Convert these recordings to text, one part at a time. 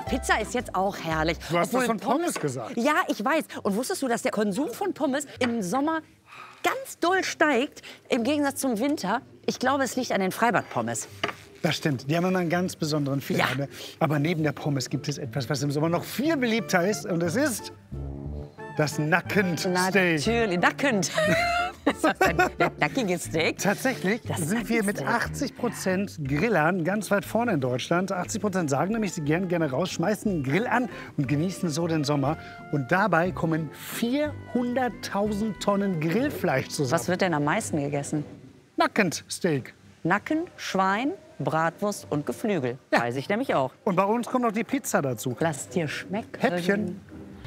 Pizza ist jetzt auch herrlich. Du hast Obwohl das von Pommes gesagt. Ja, ich weiß. Und wusstest du, dass der Konsum von Pommes im Sommer ganz doll steigt, im Gegensatz zum Winter? Ich glaube, es liegt an den Freibad-Pommes. Das stimmt. Die haben immer einen ganz besonderen Flair. Ja. Ne? Aber neben der Pommes gibt es etwas, was im Sommer noch viel beliebter ist. Und es ist das Nackensteak. Natürlich, nackend. Ist das ein nackiges Steak? Tatsächlich sind wir mit 80% Grillern ganz weit vorne in Deutschland. 80% sagen nämlich, sie gehen gerne raus, schmeißen den Grill an und genießen so den Sommer. Und dabei kommen 400.000 Tonnen Grillfleisch zusammen. Was wird denn am meisten gegessen? Nackensteak. Nacken, Schwein, Bratwurst und Geflügel. Ja. Weiß ich nämlich auch. Und bei uns kommt noch die Pizza dazu. Lass dir schmecken. Häppchen.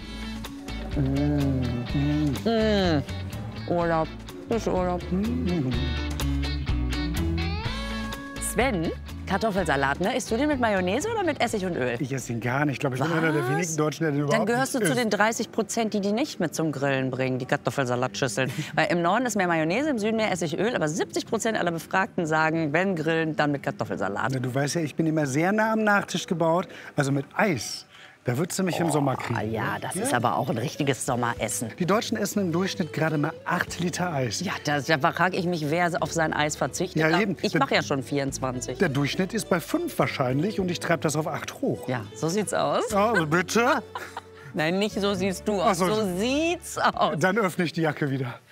Urlaub. Ist Urlaub. Sven, Kartoffelsalat, ne? Isst du den mit Mayonnaise oder mit Essig und Öl? Ich esse ihn gar nicht. Ich glaube, ich bin einer der wenigen Deutschen, der den überhaupt Dann gehörst du nicht zu isst. den 30%, die nicht mit zum Grillen bringen, die Kartoffelsalatschüsseln. Weil im Norden ist mehr Mayonnaise, im Süden mehr Essigöl. Aber 70% aller Befragten sagen, wenn grillen, dann mit Kartoffelsalat. Du weißt ja, ich bin immer sehr nah am Nachtisch gebaut. Also mit Eis. Da würdest du mich im Sommer Ah kriegen. ja, das ist aber auch ein richtiges Sommeressen. Die Deutschen essen im Durchschnitt gerade mal 8 Liter Eis. Ja, da frage ich mich, wer auf sein Eis verzichtet. Ja, eben. Ich mache ja schon 24. Der Durchschnitt ist bei 5 wahrscheinlich und ich treibe das auf 8 hoch. Ja, so sieht's aus. Ja, bitte? Nein, nicht so siehst du aus. Ach so. So sieht's aus. Dann öffne ich die Jacke wieder.